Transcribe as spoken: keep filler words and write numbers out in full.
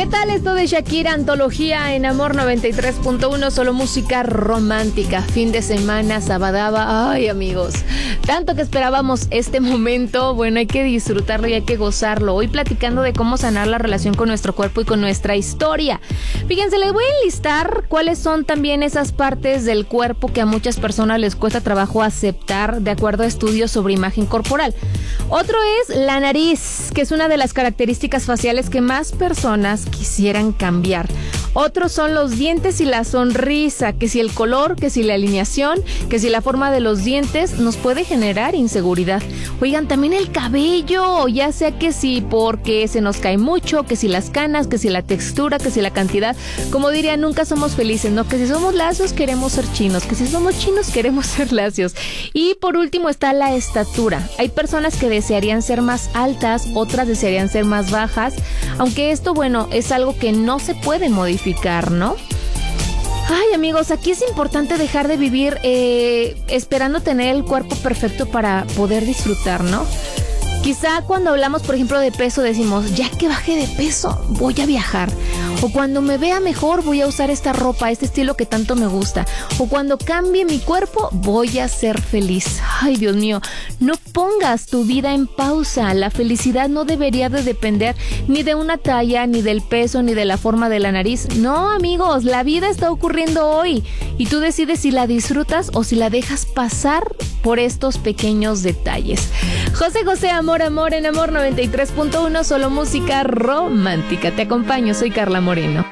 ¿Qué tal esto de Shakira, antología en Amor noventa y tres punto uno? Solo música romántica, fin de semana, sabadaba. Ay, amigos, tanto que esperábamos este momento. Bueno, hay que disfrutarlo y hay que gozarlo. Hoy platicando de cómo sanar la relación con nuestro cuerpo y con nuestra historia. Fíjense, les voy a enlistar cuáles son también esas partes del cuerpo que a muchas personas les cuesta trabajo aceptar, de acuerdo a estudios sobre imagen corporal. Otro es la nariz, que es una de las características faciales que más personas quisieran cambiar. Otros son los dientes y la sonrisa, que si el color, que si la alineación, que si la forma de los dientes nos puede generar inseguridad. Oigan, también el cabello, ya sea que si porque se nos cae mucho, que si las canas, que si la textura, que si la cantidad. Como diría, nunca somos felices, ¿no? Que si somos lacios queremos ser chinos, que si somos chinos queremos ser lacios. Y por último está la estatura. Hay personas que desearían ser más altas, otras desearían ser más bajas, aunque esto, bueno, es algo que no se puede modificar, ¿no? Ay, amigos, aquí es importante dejar de vivir eh, esperando tener el cuerpo perfecto para poder disfrutar, ¿no? Quizá cuando hablamos, por ejemplo, de peso, decimos, ya que baje de peso, voy a viajar. O cuando me vea mejor, voy a usar esta ropa, este estilo que tanto me gusta. O cuando cambie mi cuerpo, voy a ser feliz. Ay, Dios mío, no pongas tu vida en pausa. La felicidad no debería de depender ni de una talla, ni del peso, ni de la forma de la nariz. No, amigos, la vida está ocurriendo hoy. Y tú decides si la disfrutas o si la dejas pasar por estos pequeños detalles. José José, Amor, Amor en Amor noventa y tres punto uno, solo música romántica. Te acompaño, soy Carla Moreno.